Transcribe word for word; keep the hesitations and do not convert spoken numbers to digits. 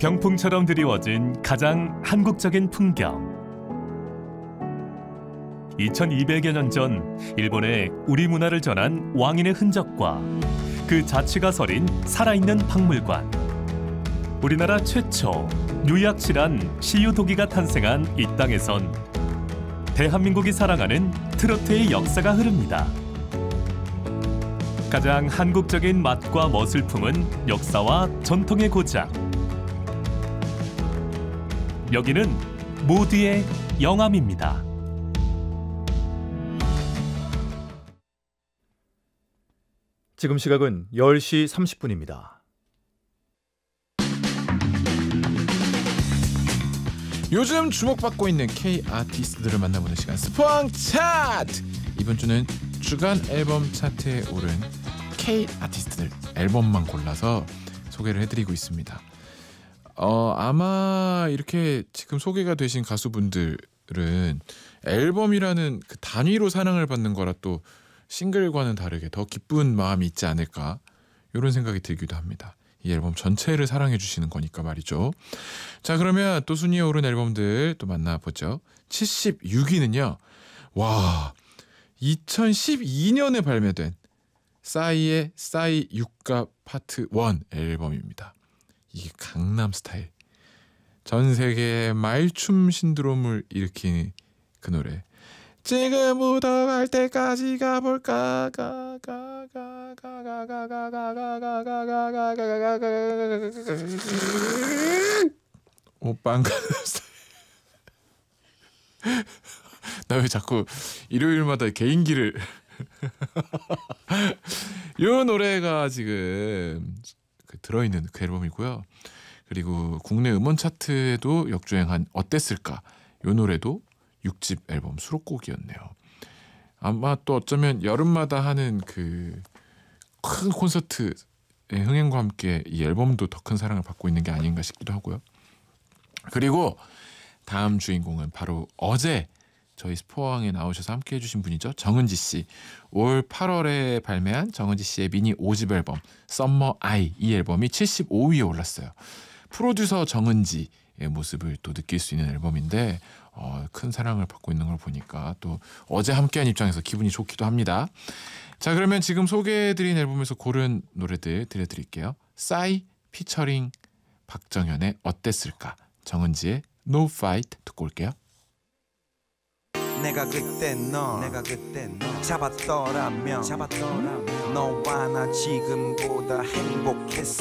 병풍처럼 드리워진 가장 한국적인 풍경. 이천이백여 년 전 일본에 우리 문화를 전한 왕인의 흔적과 그 자취가 서린 살아있는 박물관. 우리나라 최초 뉴약실한 시유도기가 탄생한 이 땅에선 대한민국이 사랑하는 트로트의 역사가 흐릅니다. 가장 한국적인 맛과 멋을 품은 역사와 전통의 고장. 여기는 모두의 영암입니다. 지금 시각은 열 시 삼십 분입니다. 요즘 주목받고 있는 K 아티스트들을 만나보는 시간, 스포왕 차트! 이번 주는 주간 앨범 차트에 오른 K 아티스트들 앨범만 골라서 소개를 해드리고 있습니다. 어, 아마 이렇게 지금 소개가 되신 가수분들은 앨범이라는 그 단위로 사랑을 받는 거라 또 싱글과는 다르게 더 기쁜 마음이 있지 않을까, 이런 생각이 들기도 합니다. 이 앨범 전체를 사랑해 주시는 거니까 말이죠. 자, 그러면 또 순위에 오른 앨범들 또 만나보죠. 칠십육 위는요. 와, 이천십이 년에 발매된 싸이의 싸이 육가 파트 일 앨범입니다. 이게 강남스타일, 전 세계의 말춤 신드롬을 일으킨 그 노래. 지금부터 갈 때까지 가볼까 오빤가. 나 왜 자꾸 일요일마다 개인기를. 이 노래가 지금 들어있는 그 앨범이고요. 그리고 국내 음원 차트에도 역주행한 어땠을까, 이 노래도 육 집 앨범 수록곡이었네요. 아마 또 어쩌면 여름마다 하는 그 큰 콘서트의 흥행과 함께 이 앨범도 더 큰 사랑을 받고 있는 게 아닌가 싶기도 하고요. 그리고 다음 주인공은 바로 어제 저희 스포왕에 나오셔서 함께 해주신 분이죠. 정은지 씨. 올 팔월에 발매한 정은지 씨의 미니 오 집 앨범 썸머 아이, 이 앨범이 칠십오 위에 올랐어요. 프로듀서 정은지의 모습을 또 느낄 수 있는 앨범인데 어, 큰 사랑을 받고 있는 걸 보니까 또 어제 함께한 입장에서 기분이 좋기도 합니다. 자, 그러면 지금 소개해드린 앨범에서 고른 노래들 들려드릴게요. 싸이 피처링 박정현의 어땠을까, 정은지의 No Fight 듣고 올게요. 내가 그때 너 내가 그때 너 잡았더라면 잡았더라면 너와 나 지금보다 행복했어.